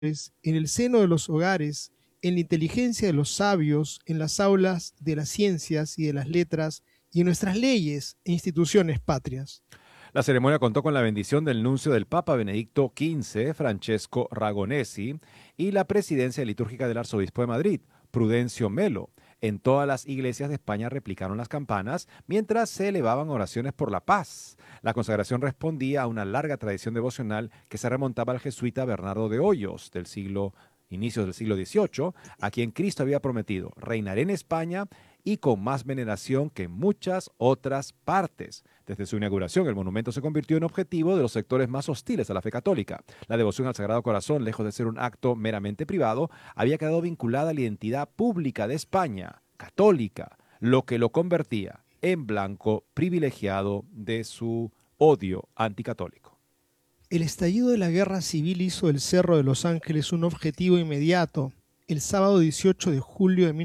en el seno de los hogares, en la inteligencia de los sabios, en las aulas de las ciencias y de las letras, y en nuestras leyes e instituciones patrias. La ceremonia contó con la bendición del nuncio del Papa Benedicto XV, Francesco Ragonesi, y la presidencia litúrgica del arzobispo de Madrid, Prudencio Melo. En todas las iglesias de España replicaron las campanas mientras se elevaban oraciones por la paz. La consagración respondía a una larga tradición devocional que se remontaba al jesuita Bernardo de Hoyos inicios del siglo XVIII, a quien Cristo había prometido: reinaré en España y con más veneración que en muchas otras partes. Desde su inauguración, el monumento se convirtió en objetivo de los sectores más hostiles a la fe católica. La devoción al Sagrado Corazón, lejos de ser un acto meramente privado, había quedado vinculada a la identidad pública de España, católica, lo que lo convertía en blanco privilegiado de su odio anticatólico. El estallido de la guerra civil hizo del Cerro de los Ángeles un objetivo inmediato. El sábado 18 de julio de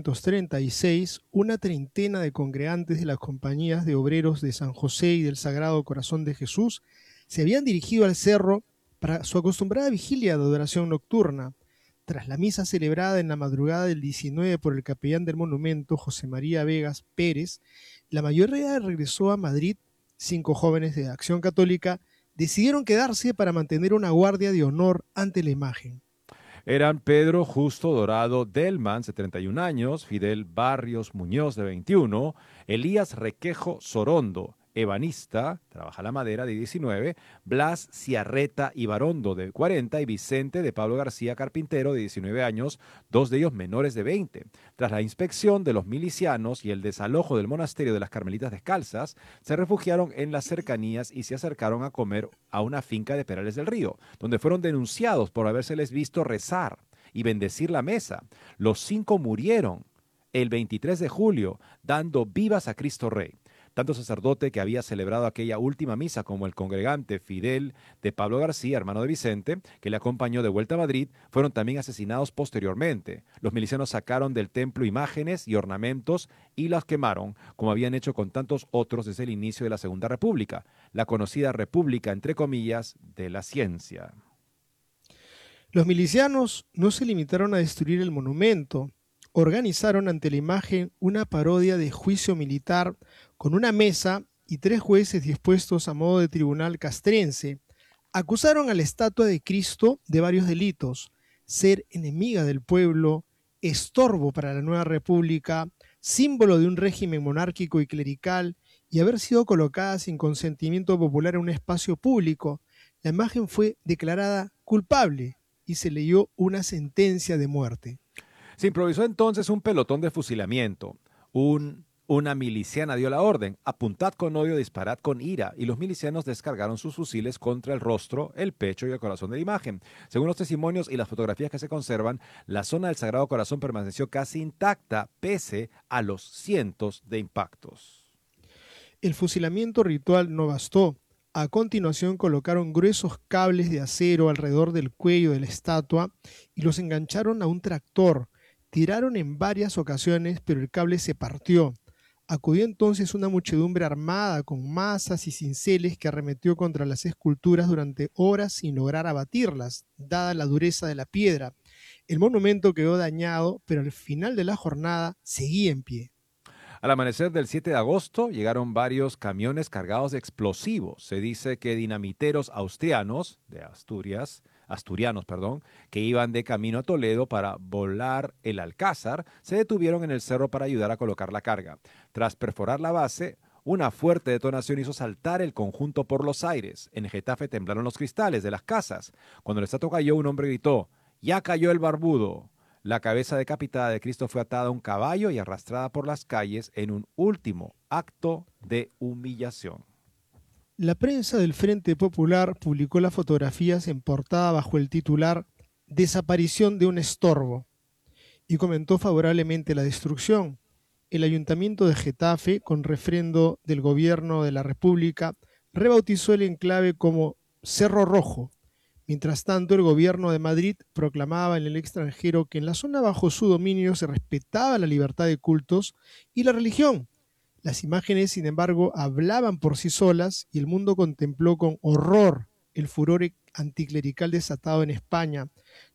1936, una treintena de congregantes de las compañías de obreros de San José y del Sagrado Corazón de Jesús se habían dirigido al cerro para su acostumbrada vigilia de adoración nocturna. Tras la misa celebrada en la madrugada del 19 por el capellán del monumento, José María Vegas Pérez, la mayoría regresó a Madrid. 5 jóvenes de Acción Católica decidieron quedarse para mantener una guardia de honor ante la imagen. Eran Pedro Justo Dorado Delman, de 31 años, Fidel Barrios Muñoz, de 21, Elías Requejo Sorondo, ebanista, trabaja la madera, de 19, Blas Ciarreta Ibarondo, de 40, y Vicente de Pablo García Carpintero, de 19 años, 2 de ellos menores de 20. Tras la inspección de los milicianos y el desalojo del monasterio de las Carmelitas Descalzas, se refugiaron en las cercanías y se acercaron a comer a una finca de Perales del Río, donde fueron denunciados por habérseles visto rezar y bendecir la mesa. Los 5 murieron el 23 de julio, dando vivas a Cristo Rey. Tanto sacerdote que había celebrado aquella última misa como el congregante Fidel de Pablo García, hermano de Vicente, que le acompañó de vuelta a Madrid, fueron también asesinados posteriormente. Los milicianos sacaron del templo imágenes y ornamentos y las quemaron, como habían hecho con tantos otros desde el inicio de la Segunda República, la conocida República, entre comillas, de la ciencia. Los milicianos no se limitaron a destruir el monumento. Organizaron ante la imagen una parodia de juicio militar con una mesa y 3 jueces dispuestos a modo de tribunal castrense. Acusaron a la estatua de Cristo de varios delitos: ser enemiga del pueblo, estorbo para la nueva república, símbolo de un régimen monárquico y clerical, y haber sido colocada sin consentimiento popular en un espacio público. La imagen fue declarada culpable y se leyó una sentencia de muerte. Se improvisó entonces un pelotón de fusilamiento. Una miliciana dio la orden: apuntad con odio, disparad con ira, y los milicianos descargaron sus fusiles contra el rostro, el pecho y el corazón de la imagen. Según los testimonios y las fotografías que se conservan, la zona del Sagrado Corazón permaneció casi intacta pese a los cientos de impactos. El fusilamiento ritual no bastó. A continuación colocaron gruesos cables de acero alrededor del cuello de la estatua y los engancharon a un tractor. Tiraron en varias ocasiones, pero el cable se partió. Acudió entonces una muchedumbre armada con mazas y cinceles que arremetió contra las esculturas durante horas sin lograr abatirlas, dada la dureza de la piedra. El monumento quedó dañado, pero al final de la jornada seguía en pie. Al amanecer del 7 de agosto llegaron varios camiones cargados de explosivos. Se dice que dinamiteros asturianos, que iban de camino a Toledo para volar el Alcázar, se detuvieron en el cerro para ayudar a colocar la carga. Tras perforar la base, una fuerte detonación hizo saltar el conjunto por los aires. En Getafe temblaron los cristales de las casas. Cuando la estatua cayó, un hombre gritó: «¡Ya cayó el barbudo!». La cabeza decapitada de Cristo fue atada a un caballo y arrastrada por las calles en un último acto de humillación. La prensa del Frente Popular publicó las fotografías en portada bajo el titular «Desaparición de un estorbo» y comentó favorablemente la destrucción. El Ayuntamiento de Getafe, con refrendo del Gobierno de la República, rebautizó el enclave como Cerro Rojo. Mientras tanto, el Gobierno de Madrid proclamaba en el extranjero que en la zona bajo su dominio se respetaba la libertad de cultos y la religión. Las imágenes, sin embargo, hablaban por sí solas y el mundo contempló con horror el furor anticlerical desatado en España